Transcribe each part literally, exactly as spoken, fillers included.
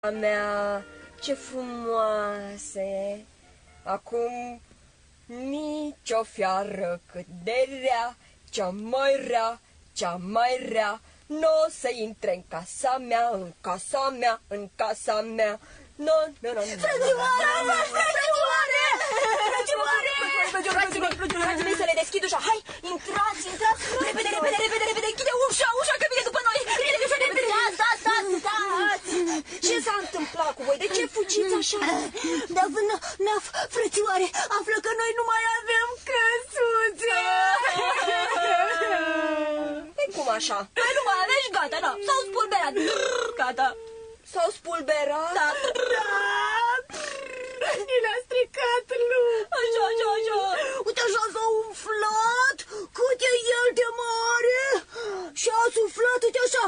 mea, ce frumoase! Acum nici o fiară cât de rea, cea mai rea, cea mai rea, n-o să intre în casa mea, în casa mea, în casa mea. No, no, no, no. Frățioare! Frățioare! Frățioare! Frații mei, să le deschid ușa. Hai, intrați, intrați. Repede, repede, repede, repede. Închide ușa, ușa, că vine după noi. Închide ușa, repede. Stați, stați, stați! Ce s-a întâmplat cu voi? De ce fugiți așa? Dar vână, naf, frățioare, află că noi nu mai avem căsuțe! E cum așa? Noi nu mai avem și gata, da. S-au spulberat. Gata. S-au spulberat? Da. Ni le-a stricat lup. Așa, așa, așa. Uite așa s-a umflat. Cât e el de mare. Și a suflat, uite așa.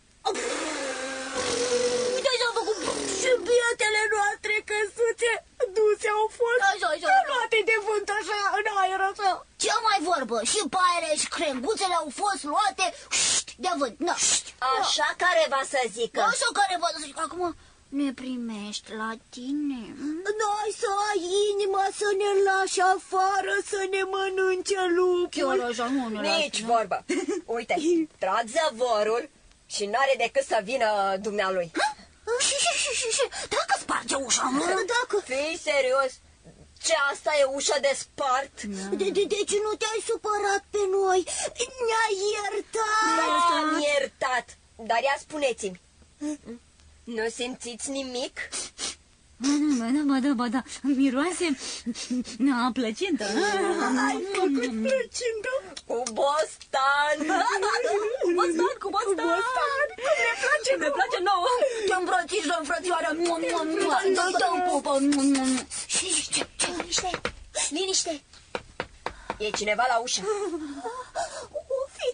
Uite așa a făcut. Și bietele noastre căsuțe duse au fost. Așa, așa. Luate de vânt așa, în aer așa. Ce mai vorbă? Și paiele și crenguțele au fost luate de vânt. Na. Așa care va să zică. Așa care va să zică. Acum ne primești la tine. Noi să ai inima să ne lași afară, să ne mănânce lupul. Chiar așa, nu ne Nici vorbă. Uite, trag zăvorul și n-are decât să vină dumnealui. Și, și, și, și, și, dacă sparge ușa, mă? Dacă... Fii serios? Ce, asta e ușa de spart? De, de, deci nu te-ai supărat pe noi? Ne-ai iertat? M-am iertat. Dar ia spuneți-mi, nu simțiți nimic? Ba da, ba da, ba da, miroase a plăcintă. Ai făcut plăcintă? Cu bostan. Cu bostan, cu bostan. Cum ne place, ne place nouă. Te îmbrățișăm, frățioară. Dă-i dă-mi pupă. Și ce, ce? Liniște, liniște. E cineva la ușă. O fi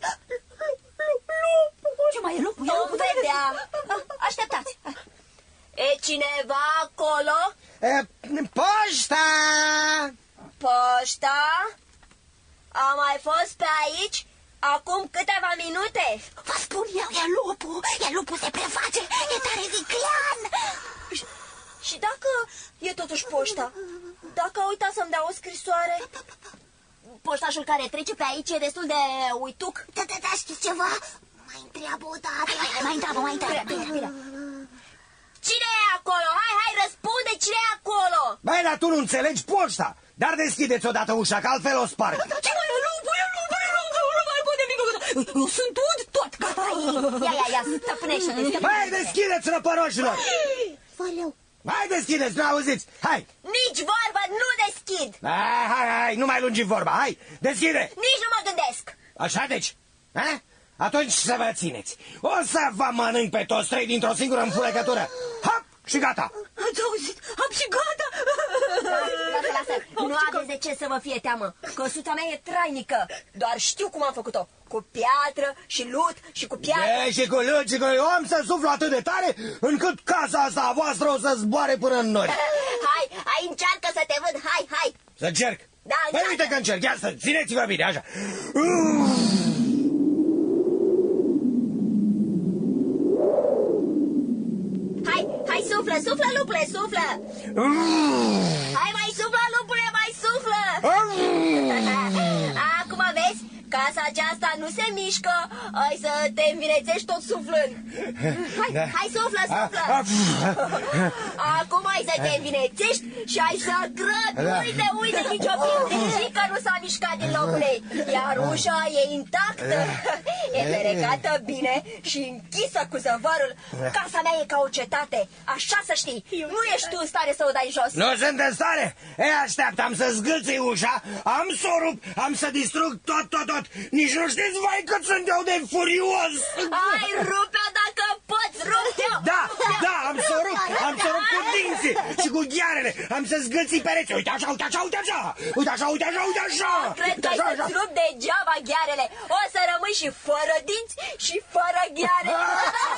lup. Ce mai e lupul? Vom vedea. Așteptați. E cineva acolo? E, poșta! Poșta? A mai fost pe aici acum câteva minute. Vă spun eu, e lupul. E lupul, se preface. E tare viclean. Și, și dacă e totuși poșta? Dacă a uitat să-mi dea o scrisoare? Poștașul care trece pe aici e destul de uituc. Da, da, da, știți ceva? Mai întreabă o dată. Mai întreabă, mai întreabă. Bine, bine, bine. Cine e acolo? Hai, hai, răspunde, cine e acolo? Băi, dar tu nu înțelegi poșta. Dar deschideți odată ușa, că altfel o sparg. Ce mai e lupul? E lupul, e lupul, nu mai pot nimic. Eu sunt ud tot, gata. Ia, ia, ia, stăpânește-te. Băi, deschideți, răpăroșilor. Valeu. Hai, deschideți, nu auziți, hai. Nici vorba, nu deschid. Hai, hai, hai, nu mai lungi vorba, hai, deschide. Nici nu mă gândesc. Așa deci, ha? Atunci să vă țineți. O să vă mănânc pe toți trei dintr-o singură înfurăcătură. Hop, și gata. Ați auzit? Am și gata. Lasă, lasă, nu aveți de ce să vă fie teamă. Căsuța mea e trainică. Doar știu cum am făcut-o. Cu piatră și lut și cu piatră. E, și cu lut și cu... Eu am să suflu atât de tare încât casa asta a voastră o să zboare până în nori. Hai, hai, încearcă să te văd, hai, hai. Să încerc? Da, Păi încearcă. uite că încerc, ia să țineți-vă bine, așa. Hai, hai, suflă, suflă, lupule, suflă. Hai, mai suflă, lupule, mai suflă. Acum vezi, casa aceasta nu se mișcă. Hai să te învinețești tot suflând. Hai, Da. hai, suflă, suflă. Acum hai să te învinețești și hai să grăbi. Da. Uite, uite, nici o pietrică nu s-a mișcat din locul ei. Iar ușa e intactă. E ferecată bine și închisă cu zăvarul. Casa mea e ca o cetate. Așa să știi. Nu ești tu în stare să o dai jos. Nu sunt în stare? E, așteaptă, am să zgâlțui ușa, am să o rup, am să distrug tot, tot, tot. Nici nu știți, vai, cât sunt eu de furios. Hai, rupe-o dacă poți, rupe-o. Da, da, am să o rup, am să o rup cu dinții și cu ghearele, am să zgâlții pereți. Uite așa, uite așa, uite așa, uite așa, uite așa, uite așa. Cred că ai să-ți rup degeaba ghearele. O să rămâi și fără dinți și fără gheare.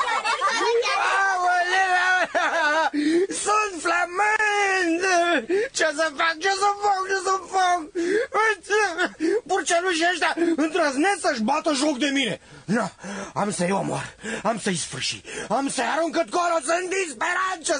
Aoleu, sunt flămând! Ce să fac, ce să fac, ce să fac? Purcelușii ăștia îndrăznesc să-și bată joc de mine. No, am să-i omor, am să-i sfârși, am să-i arunc cât colo, sunt disperat.